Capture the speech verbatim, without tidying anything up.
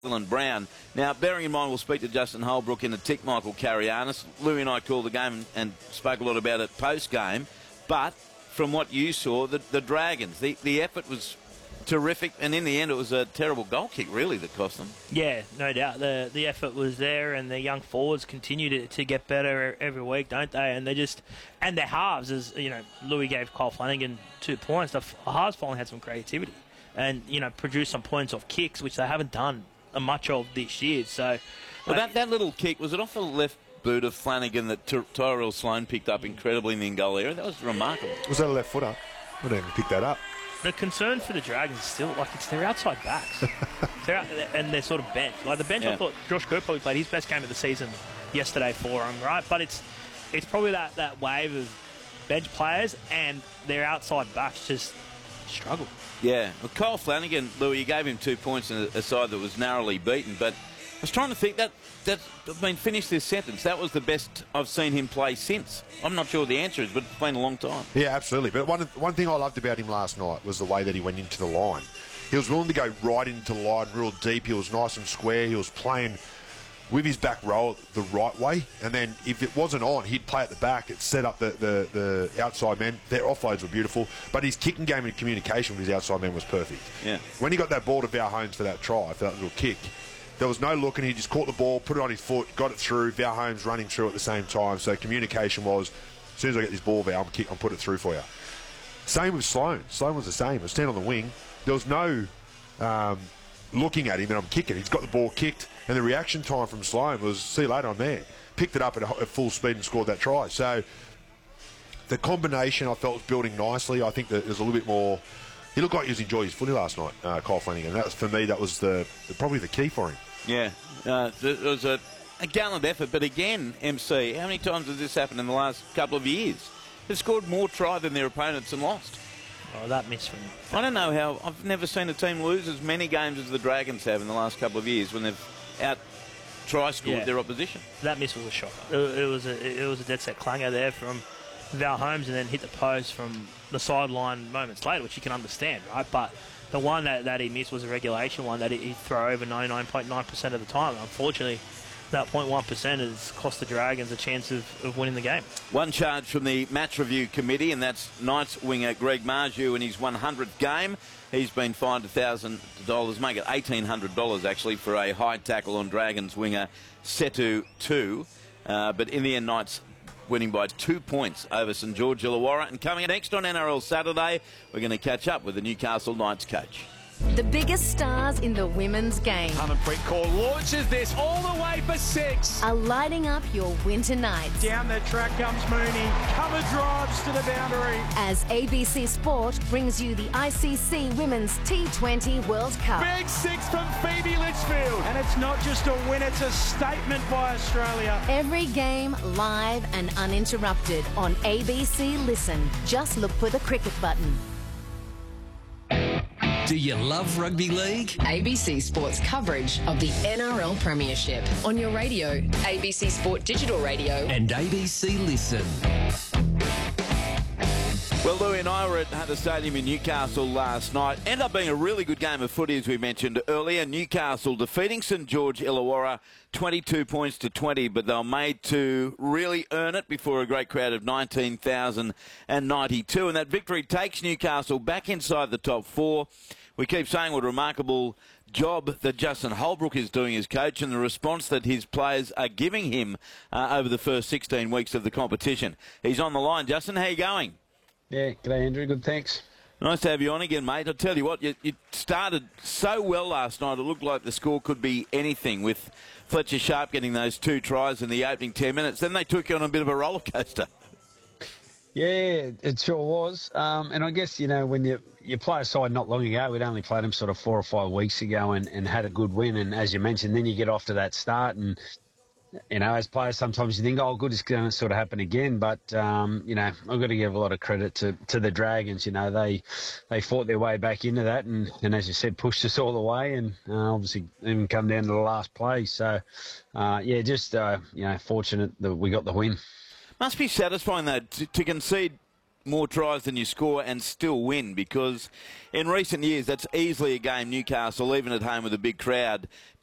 And Brown. Now, bearing in mind, we'll speak to Justin Holbrook in a tick, Michael Carianis. Louis and I called the game and spoke a lot about it post-game. But from what you saw, the, the Dragons, the, the effort was terrific. And in the end, it was a terrible goal kick, really, that cost them. Yeah, no doubt. The the effort was there, and the young forwards continue to, to get better every week, don't they? And they just, and their halves, as you know, Louis gave Kyle Flanagan two points. The halves finally had some creativity and, you know, produced some points off kicks, which they haven't done much of this year. So, well, that, that little kick, was it off the left boot of Flanagan that Ty- Tyrell Sloan picked up incredibly in the in-goal area? That was remarkable. Was that a left footer? I didn't even pick that up. The concern for the Dragons is still, like, it's their outside backs. they're out, and they're sort of bench. Like, the bench, yeah. I thought Josh Kerr probably played his best game of the season yesterday for him, right? But it's it's probably that, that wave of bench players, and their outside backs just struggle. Yeah. Well, Kyle Flanagan, Louis, you gave him two points in a, a side that was narrowly beaten, but I was trying to think that, that, I mean, finish this sentence. That was the best I've seen him play since. I'm not sure what the answer is, but it's been a long time. Yeah, absolutely. But one, one thing I loved about him last night was the way that he went into the line. He was willing to go right into the line, real deep. He was nice and square. He was playing with his back row the right way. And then if it wasn't on, he'd play at the back. It set up the, the, the outside men. Their offloads were beautiful. But his kicking game and communication with his outside men was perfect. Yeah. When he got that ball to Val Holmes for that try, for that little kick, there was no looking. He just caught the ball, put it on his foot, got it through. Val Holmes running through at the same time. So communication was, as soon as I get this ball, Val, I'm kick, I'll put it through for you. Same with Sloan. Sloan was the same. He was standing on the wing. There was no um, looking at him and I'm kicking. He's got the ball kicked. And the reaction time from Sloan was, see you later, I'm there. Picked it up at, a, at full speed and scored that try. So the combination I felt was building nicely. I think that there's a little bit more. He looked like he was enjoying his footy last night, uh, Kyle Flanagan. That was, for me, that was the, the probably the key for him. Yeah, uh, it was a, a gallant effort. But again, M C, how many times has this happened in the last couple of years? They've scored more try than their opponents and lost. Oh, that miss from... I don't know how... I've never seen a team lose as many games as the Dragons have in the last couple of years when they've out try scored yeah. their opposition. That miss was a shocker. It, it was a it was a dead set clanger there from Val Holmes, and then hit the post from the sideline moments later, which you can understand, right? But the one that, that he missed was a regulation one that he'd throw over ninety-nine point nine percent of the time. Unfortunately, that zero point one percent has cost the Dragons a chance of, of winning the game. One charge from the match review committee, and that's Knights winger Greg Marju in his one hundredth game. He's been fined one thousand dollars, make it eighteen hundred dollars actually, for a high tackle on Dragons winger Setu two. Uh, but in the end, Knights winning by two points over St George Illawarra. And coming next on N R L Saturday, we're going to catch up with the Newcastle Knights coach. The biggest stars in the women's game Harmanpreet Kaur launches this all the way for six. are lighting up your winter nights. Down the track comes Mooney. Cover drives to the boundary. As A B C Sport brings you the I C C Women's T twenty World Cup. Big six from Phoebe Litchfield. And it's not just a win, it's a statement by Australia. Every game live and uninterrupted on A B C Listen. Just look for the cricket button. Do you love rugby league? A B C Sports coverage of the N R L Premiership on your radio, A B C Sport Digital Radio and A B C Listen. Well, Louis and I were at Hunter Stadium in Newcastle last night. Ended up being a really good game of footy, as we mentioned earlier. Newcastle defeating St George Illawarra twenty-two points to twenty, but they were made to really earn it before a great crowd of nineteen thousand ninety-two. And that victory takes Newcastle back inside the top four. We keep saying what a remarkable job that Justin Holbrook is doing as coach, and the response that his players are giving him uh, over the first sixteen weeks of the competition. He's on the line. Justin, how are you going? Yeah, g'day Andrew, good thanks. Nice to have you on again, mate. I'll tell you what, you, you started so well last night, it looked like the score could be anything, with Fletcher Sharp getting those two tries in the opening ten minutes. Then they took you on a bit of a roller coaster. Yeah, it sure was. Um, and I guess, you know, when you, you play a side not long ago, we'd only played them sort of four or five weeks ago and, and had a good win. And as you mentioned, then you get off to that start and, you know, as players, sometimes you think, oh, good, it's going to sort of happen again. But, um, you know, I've got to give a lot of credit to, to the Dragons. You know, they they fought their way back into that and, and as you said, pushed us all the way and uh, obviously even come down to the last play. So, uh, yeah, just, uh, you know, fortunate that we got the win. Must be satisfying, though, to, to concede more tries than you score and still win, because in recent years, that's easily a game Newcastle, even at home with a big crowd,